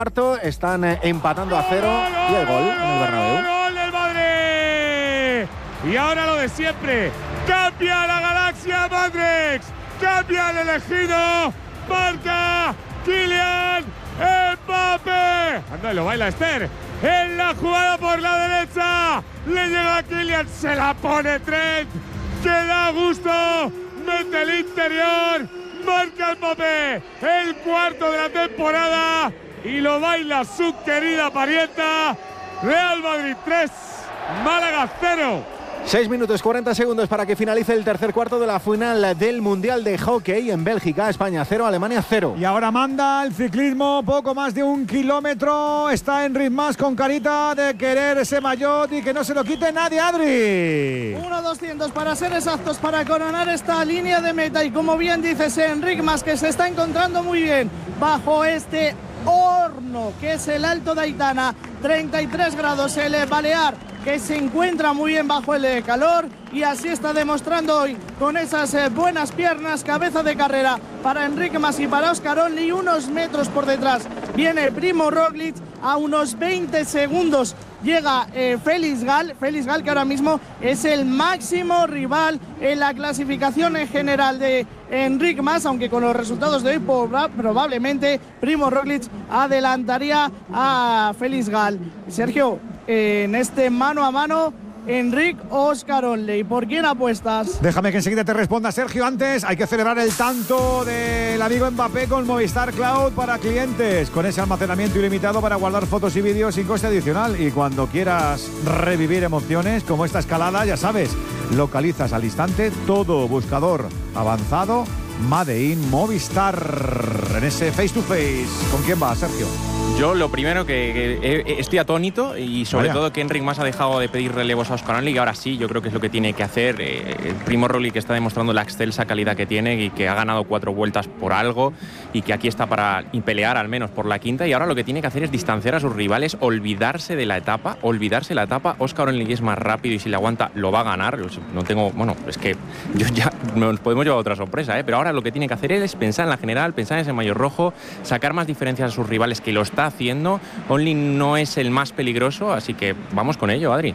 cuarto, están empatando a 0 y el gol en el Bernabéu. ¡Gol del Madrid! Y ahora lo de siempre. Cambia la galaxia Matrix. Cambia el elegido. Marca Kylian Mbappé. Anda, lo baila Esther. En la jugada por la derecha. Le llega a Kylian. Se la pone Trent. Que da gusto. Mete el interior. Marca Mbappé. El cuarto de la temporada. Y lo baila su querida parienta. Real Madrid 3, Málaga 0. 6 minutos 40 segundos para que finalice el tercer cuarto de la final del Mundial de Hockey en Bélgica. España 0, Alemania 0. Y ahora manda el ciclismo, poco más de 1 kilómetro. Está Enric Mas con carita de querer ese maillot y que no se lo quite nadie, Adri. 1.200 para ser exactos, para coronar esta línea de meta. Y como bien dices, Enric Mas, que se está encontrando muy bien bajo este horno que es el Alto de Aitana, 33 grados, el Balear, que se encuentra muy bien bajo el calor, y así está demostrando hoy con esas buenas piernas. Cabeza de carrera para Enric Mas y para Óscar Onley. Unos metros por detrás viene Primo Roglic. A unos 20 segundos llega Félix Gall, que ahora mismo es el máximo rival en la clasificación en general de Enric Mas, aunque con los resultados de hoy probablemente Primo Roglic adelantaría a Félix Gall. Sergio, en este mano a mano, Enric o Óscar Onley, ¿por quién apuestas? Déjame que enseguida te responda, Sergio. Antes hay que celebrar el tanto del amigo Mbappé con Movistar Cloud para clientes, con ese almacenamiento ilimitado para guardar fotos y vídeos sin coste adicional. Y cuando quieras revivir emociones como esta escalada, ya sabes, localizas al instante todo buscador avanzado Made in Movistar en ese face to face. ¿Con quién va, Sergio? Yo lo primero que estoy atónito, y sobre todo que Enric Mas ha dejado de pedir relevos a Óscar Onley, y ahora sí, yo creo que es lo que tiene que hacer. Primo Roglic, que está demostrando la excelsa calidad que tiene y que ha ganado 4 vueltas por algo, y que aquí está para pelear al menos por la quinta, y ahora lo que tiene que hacer es distanciar a sus rivales, olvidarse la etapa. Óscar Onley es más rápido y si le aguanta lo va a ganar. No tengo, bueno, es que yo ya nos podemos llevar a otra sorpresa, pero ahora lo que tiene que hacer es pensar en la general, pensar en ese maillot rojo, sacar más diferencias a sus rivales, que lo está haciendo. Onley no es el más peligroso, así que vamos con ello, Adri.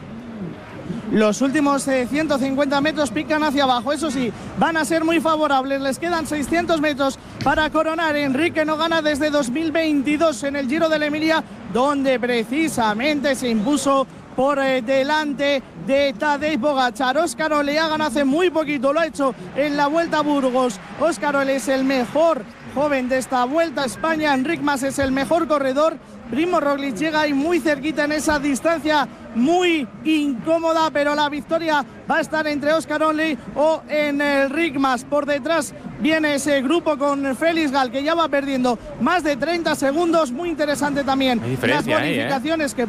Los últimos 150 metros pican hacia abajo, eso sí, van a ser muy favorables. Les quedan 600 metros para coronar. Enrique no gana desde 2022 en el Giro de la Emilia, donde precisamente se impuso por delante de Tadej Pogačar. Óscar Onley ha ganado hace muy poquito, lo ha hecho en la Vuelta a Burgos. Óscar Onley es el mejor joven de esta Vuelta a España. Enric Mas es el mejor corredor. Primo Roglic llega ahí muy cerquita en esa distancia muy incómoda, pero la victoria va a estar entre Óscar Onley o Enric Mas. Por detrás viene ese grupo con Félix Gall, que ya va perdiendo más de 30 segundos. Muy interesante también las bonificaciones que...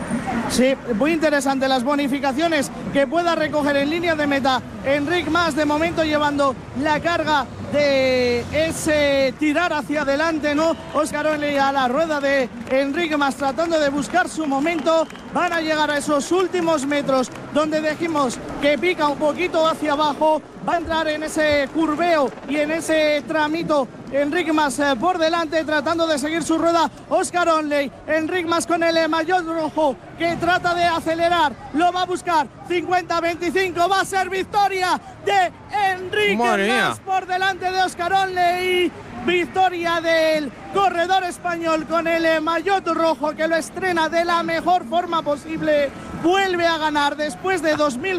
Sí, muy interesante las bonificaciones que pueda recoger en línea de meta Enric Mas, de momento llevando la carga de ese tirar hacia adelante, ¿no? Óscar Onley a la rueda de Enric Mas tratando de buscar su momento. Van a llegar a esos últimos metros donde dijimos que pica un poquito hacia abajo. Va a entrar en ese curveo y en ese tramito Enric Mas por delante, tratando de seguir su rueda Óscar Onley. Enric Mas con el maillot rojo, que trata de acelerar, lo va a buscar. 50-25, va a ser victoria de Enric Mas por delante de Óscar Onley. Victoria del corredor español con el maillot rojo, que lo estrena de la mejor forma posible. Vuelve a ganar después de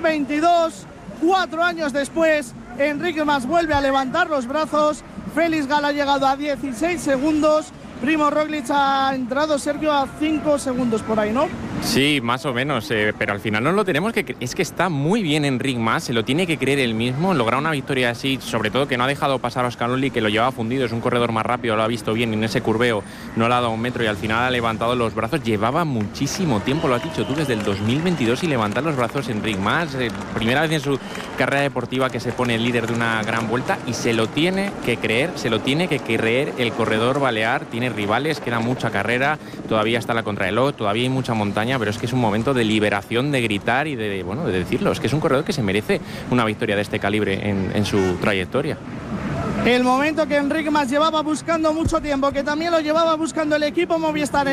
2022. 4 años después, Enric Mas vuelve a levantar los brazos. Félix Gall ha llegado a 16 segundos. Primo Roglic ha entrado, Sergio, a 5 segundos por ahí, ¿no? Sí, más o menos, pero al final no lo tenemos que... Es que está muy bien Enric Mas, se lo tiene que creer él mismo. Lograr una victoria así, sobre todo que no ha dejado pasar a Óscar Onley, que lo llevaba fundido, es un corredor más rápido, lo ha visto bien, y en ese curveo no le ha dado un metro y al final ha levantado los brazos. Llevaba muchísimo tiempo, lo has dicho tú, desde el 2022, y levantar los brazos Enric Mas. Primera vez en su carrera deportiva que se pone líder de una gran vuelta, y se lo tiene que creer el corredor balear. Tiene rivales, queda mucha carrera, todavía está la contrarreloj, todavía hay mucha montaña, pero es que es un momento de liberación, de gritar y de decirlo. Es que es un corredor que se merece una victoria de este calibre en su trayectoria. El momento que Enric Mas llevaba buscando mucho tiempo, que también lo llevaba buscando el equipo Movistar.